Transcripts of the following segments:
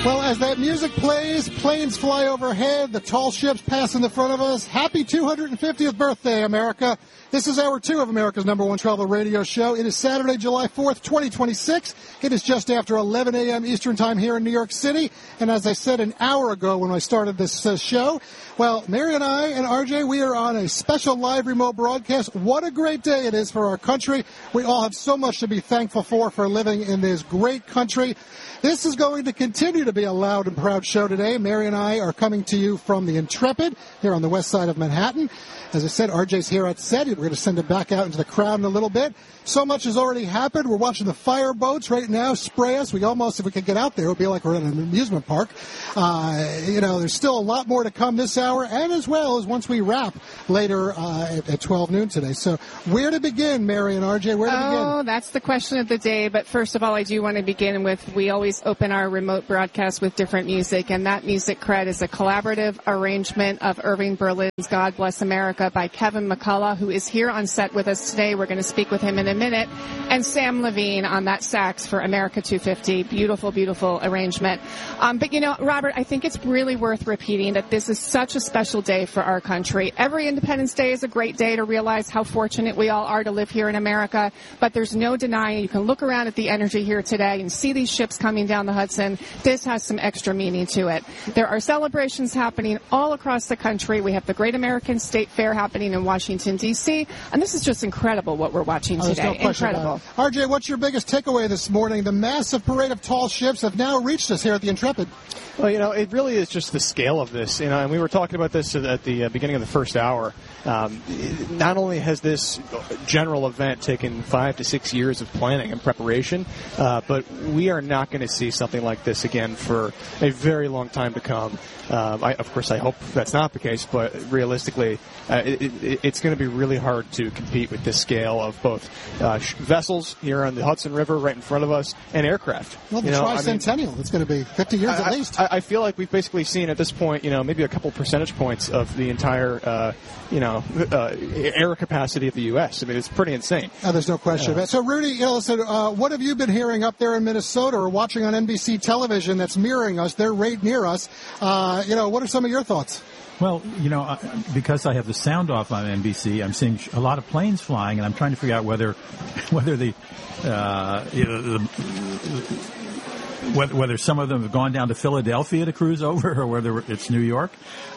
Well, as that music plays, planes fly overhead, the tall ships pass in the front of us. Happy 250th birthday, America. This is hour 2 of America's #1 travel radio show. It is Saturday, July 4th, 2026. It is just after 11 a.m. Eastern Time here in New York City. And as I said an hour ago when I started this show, well, Mary and I and RJ, we are on a special live remote broadcast. What a great day it is for our country. We all have so much to be thankful for living in this great country. This is going to continue to be a loud and proud show today. Mary and I are coming to you from the Intrepid here on the west side of Manhattan. As I said, RJ's here at set. We're going to send it back out into the crowd in a little bit. So much has already happened. We're watching the fire boats right now spray us. We almost, if we could get out there, it would be like we're in an amusement park. There's still a lot more to come this hour, and as well as once we wrap later at 12 noon today. So where to begin, Mary and RJ? Where to begin? Oh, that's the question of the day. But first of all, I do want to begin with, we always open our remote broadcast with different music, and that music cred is a collaborative arrangement of Irving Berlin's God Bless America by Kevin McCullough, who is here on set with us today. We're going to speak with him in a minute. And Sam Levine on that sax for America 250. Beautiful, beautiful arrangement. But, Robert, I think it's really worth repeating that this is such a special day for our country. Every Independence Day is a great day to realize how fortunate we all are to live here in America. But there's no denying, you can look around at the energy here today and see these ships coming down the Hudson. This has some extra meaning to it. There are celebrations happening all across the country. We have the Great American State Fair happening in Washington, D.C., and this is just incredible what we're watching today. No incredible. RJ, what's your biggest takeaway this morning? The massive parade of tall ships have now reached us here at the Intrepid. Well, it really is just the scale of this, and we were talking about this at the beginning of the first hour. Not only has this general event taken 5 to 6 years of planning and preparation, but we are not going to see something like this again for a very long time to come. Of course, I hope that's not the case, but realistically, it's going to be really hard to compete with this scale of both vessels here on the Hudson River right in front of us and aircraft. Well, the tricentennial, it's going to be 50 years at least. I feel like we've basically seen at this point, maybe a couple percentage points of the entire, air capacity of the U.S. I mean, it's pretty insane. There's no question about it. So, Rudy, listen, what have you been hearing up there in Minnesota or watching on NBC television that's mirroring us? They're right near us. What are some of your thoughts? Well, because I have the sound off on NBC, I'm seeing a lot of planes flying, and I'm trying to figure out whether some of them have gone down to Philadelphia to cruise over, or whether it's New York.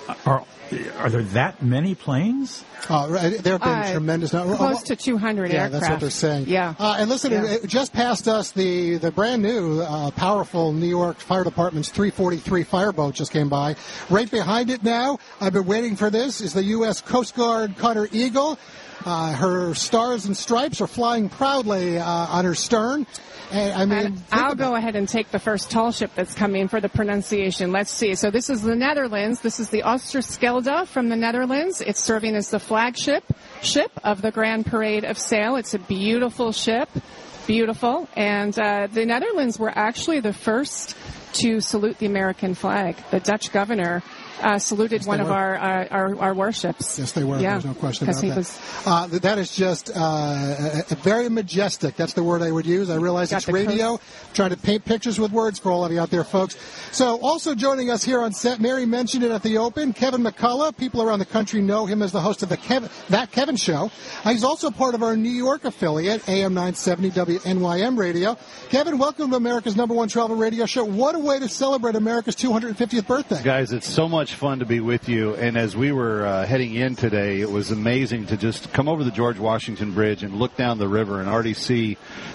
Are there that many planes? There have been tremendous numbers. Close to 200 aircraft. Yeah, that's what they're saying. Yeah. And listen, it just past us, the brand new, powerful New York Fire Department's 343 fireboat just came by. Right behind it now, I've been waiting for this, is the U.S. Coast Guard Cutter Eagle. Her stars and stripes are flying proudly on her stern. I'll go ahead and take the first tall ship that's coming for the pronunciation. Let's see. So this is the Netherlands. This is the Oosterschelde from the Netherlands. It's serving as the flagship ship of the Grand Parade of Sail. It's a beautiful ship. Beautiful. And the Netherlands were actually the first to salute the American flag. The Dutch governor saluted one of our warships. Yes, they were. Yeah. There's no question about that. That is just very majestic. That's the word I would use. I realize it's radio. I'm trying to paint pictures with words for all of you out there, folks. So also joining us here on set, Mary mentioned it at the open, Kevin McCullough. People around the country know him as the host of That Kevin Show. He's also part of our New York affiliate, AM 970 WNYM Radio. Kevin, welcome to America's #1 travel radio show. What a way to celebrate America's 250th birthday. Guys, it's so much fun to be with you, and as we were heading in today, it was amazing to just come over the George Washington Bridge and look down the river and already see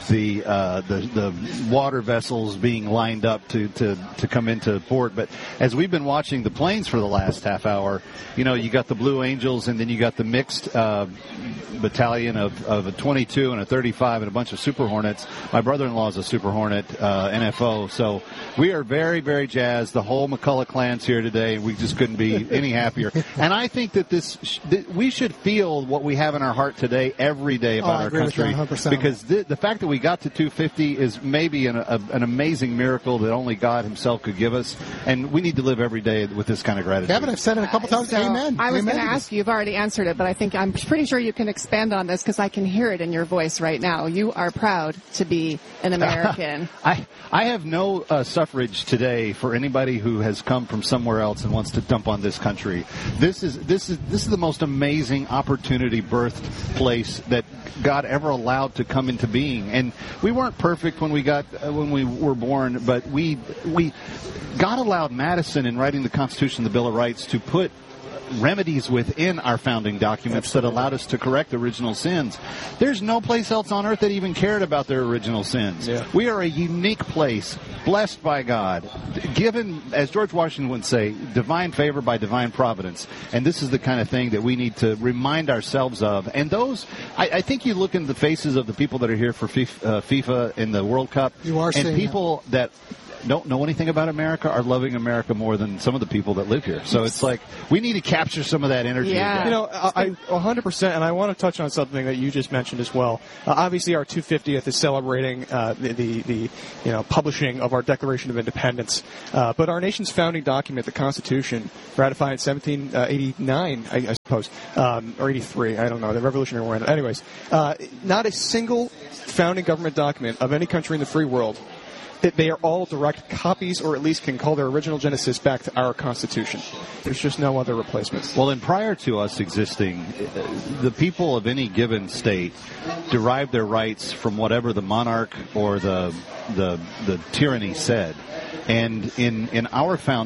the water vessels being lined up to come into port. But as we've been watching the planes for the last half hour, you got the Blue Angels, and then you got the mixed battalion of a 22 and a 35 and a bunch of Super Hornets. My brother-in-law is a Super Hornet NFO, so we are very, very jazzed. The whole McCullough clan's here today, and we just couldn't be any happier. And I think that we should feel what we have in our heart today every day about our country, because the fact that we got to 250 is maybe an amazing miracle that only God himself could give us, and we need to live every day with this kind of gratitude. Kevin, I've said it a couple times. Amen. I was going to ask you, you've already answered it, but I'm pretty sure you can expand on this because I can hear it in your voice right now. You are proud to be an American. I have no suffrage today for anybody who has come from somewhere else and wants to dump on this country. This is the most amazing opportunity birthplace that God ever allowed to come into being. And we weren't perfect when we were born, but God allowed Madison, in writing the Constitution, the Bill of Rights, to put remedies within our founding documents that allowed us to correct original sins. There's no place else on earth that even cared about their original sins. Yeah. We are a unique place, blessed by God, given, as George Washington would say, divine favor by divine providence. And this is the kind of thing that we need to remind ourselves of. And those, I think you look in the faces of the people that are here for FIFA in the World Cup, You are and people that don't know anything about America are loving America more than some of the people that live here. So it's like we need to capture some of that energy. Yeah. again. You know, I 100%, and I want to touch on something that you just mentioned as well. Obviously, our 250th is celebrating the publishing of our Declaration of Independence. But our nation's founding document, the Constitution, ratified in 1789, I suppose, or 83, I don't know, the Revolutionary War. Anyways, not a single founding government document of any country in the free world, they are all direct copies, or at least can call their original genesis back to our Constitution. There's just no other replacement. Well, and prior to us existing, the people of any given state derived their rights from whatever the monarch or the tyranny said. And in our founding